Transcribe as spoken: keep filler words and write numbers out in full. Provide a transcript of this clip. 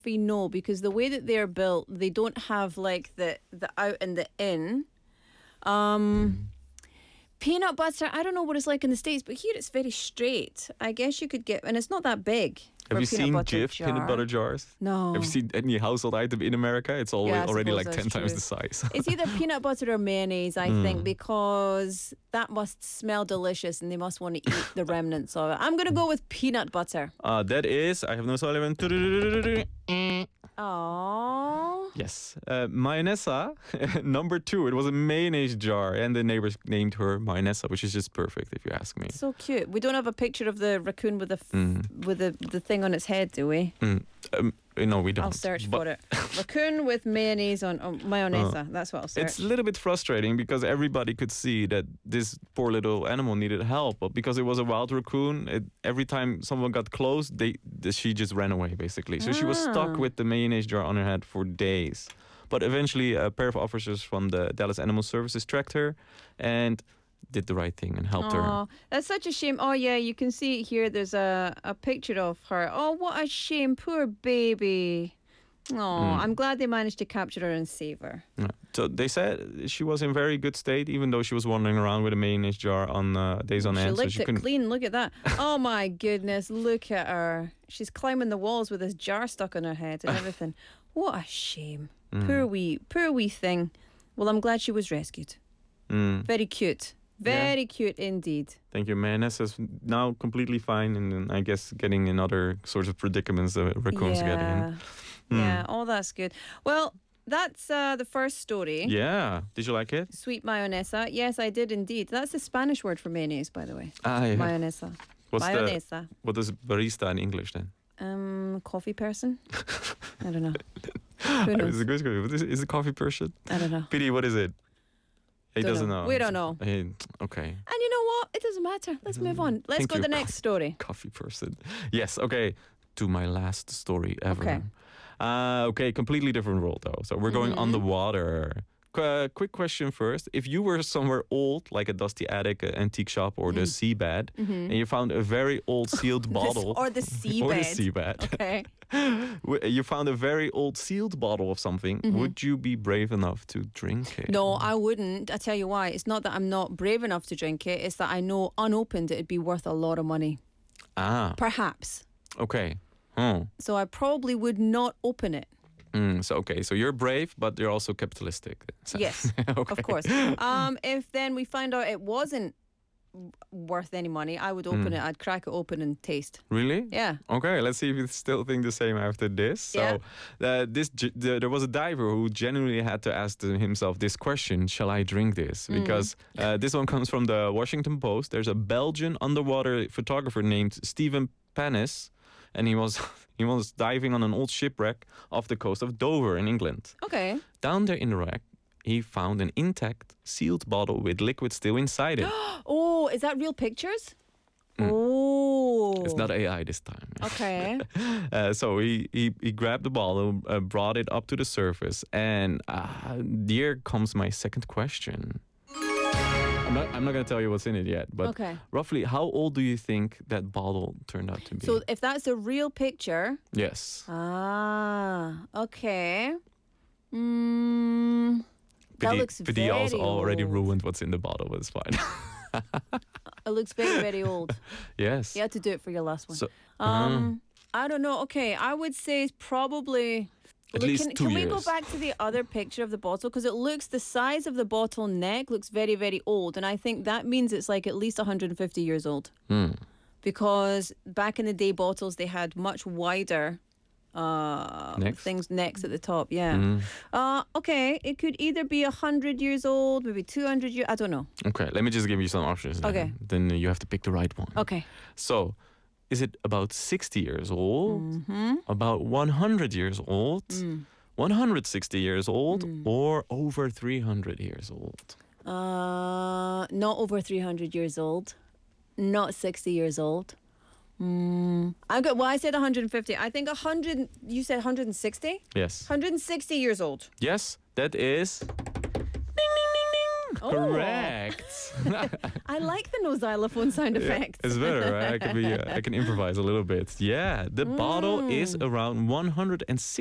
no, because the way that they're built, they don't have like the the out and the in. Um, peanut butter, I don't know what it's like in the States, but here it's very straight. I guess you could get, and it's not that big. Have you peanut seen butter Jif jar. peanut butter jars? No. Have you seen any household item in America? It's always Yeah, I already suppose like ten that's times true. the size. It's either peanut butter or mayonnaise, I think, because that must smell delicious and they must want to eat the remnants of it. I'm going to go with peanut butter. Uh, that is, I have no Sullivan. Aww. Yes. Uh, Mayonesa, number two. It was a mayonnaise jar, and the neighbors named her Mayonesa, which is just perfect, if you ask me. So cute. We don't have a picture of the raccoon with the f- Mm. with the, the thing on its head, do we? Mm. Um, no, we don't. I'll search But for it. Raccoon with mayonnaise on oh, mayonesa. That's what I'll search. It's a little bit frustrating because everybody could see that this poor little animal needed help, but because it was a wild raccoon, it, every time someone got close, they the, she just ran away, basically. So she was stuck Ah. with the mayonnaise jar on her head for days. But eventually, a pair of officers from the Dallas Animal Services tracked her and did the right thing and helped her. Oh, that's such a shame. Oh, yeah, you can see it here. There's a, a picture of her. Oh, what a shame. Poor baby. Oh, I'm glad they managed to capture her and save her. Yeah. So they said she was in very good state, even though she was wandering around with a mayonnaise jar on uh, days on She end. So licked she it couldn't. clean. Look at that. Oh, my goodness. Look at her. She's climbing the walls with this jar stuck on her head and everything. What a shame. Poor wee, poor wee thing. Well, I'm glad she was rescued. Mm. Very cute. Very cute indeed. Thank you. Mayonnaise is now completely fine, and then I guess getting in other sorts of predicaments that raccoons get in. Yeah, oh, that's good. Well, that's uh, the first story. Yeah. Did you like it? Sweet mayonesa. Yes, I did indeed. That's the Spanish word for mayonnaise, by the way. Ah, yeah. Mayonesa. What's the, Mayonesa. what is barista in English then? Um, coffee person? I don't know. Who knows? Is it good? What is it? Is it coffee person? I don't know. P D, what is it? He Don't doesn't know. know. We don't know. He, okay. And you know what? It doesn't matter. Let's move on. Let's Think go to the you're next story. Coffee person. Yes, okay. To my last story ever. Okay. Uh, okay, completely different role though. So we're going on the water. Qu- uh, quick question first. If you were somewhere old, like a dusty attic, an antique shop, or the seabed, and you found a very old sealed bottle. Or the seabed. Or the seabed. Okay. W- you found a very old sealed bottle of something. Would you be brave enough to drink it? No, I wouldn't. I tell you why. It's not that I'm not brave enough to drink it. It's that I know unopened it'd be worth a lot of money. Ah, Perhaps. okay. Oh. So I probably would not open it. Mm, so okay, so you're brave, but you're also capitalistic. So- Yes, okay. of course. Um, if then we find out it wasn't w- worth any money, I would open it. I'd crack it open and taste. Really? Yeah. Okay, let's see if you still think the same after this. Yeah. So, uh, this ge- the, there was a diver who genuinely had to ask himself this question: shall I drink this? Because uh, this one comes from the Washington Post. There's a Belgian underwater photographer named Steven Panis, and he was he was diving on an old shipwreck off the coast of Dover in England. Okay. Down there in the wreck, he found an intact, sealed bottle with liquid still inside it. Oh, is that real pictures? Oh. It's not A I this time. Okay. Uh, so he, he, he grabbed the bottle, uh, brought it up to the surface, and uh, here comes my second question. I'm not, I'm not going to tell you what's in it yet, but Okay. roughly how old do you think that bottle turned out to be? So if that's a real picture. yes. Ah, okay. Mm, that Pidi- looks Pidi very also already old. ruined what's in the bottle, but it's fine. It looks very, very old. yes. You had to do it for your last one. So, Um, I don't know. Okay, I would say it's probably. At Look, least can, two can we go years. back to the other picture of the bottle? Because it looks, the size of the bottle neck looks very, very old. And I think that means it's like at least one hundred fifty years old. Hmm. Because back in the day, bottles, they had much wider uh, Necks? things, necks at the top. Yeah. Hmm. Uh, okay, it could either be one hundred years old, maybe two hundred years. I don't know. Okay, let me just give you some options. then. Okay. Then you have to pick the right one. Okay. So, is it about sixty years old, Mm-hmm. about one hundred years old, Mm. one hundred sixty years old, or over three hundred years old? Uh, not over three hundred years old, not sixty years old. Mm, I got. Well, I said one hundred fifty. I think one hundred. You said one hundred sixty. Yes. one hundred sixty years old. Yes, that is. Ding, ding, ding, ding. Oh. Correct. I like the no xylophone sound Yeah, effects. it's better, right? I can be, uh, I can improvise a little bit. Yeah, the bottle is around one hundred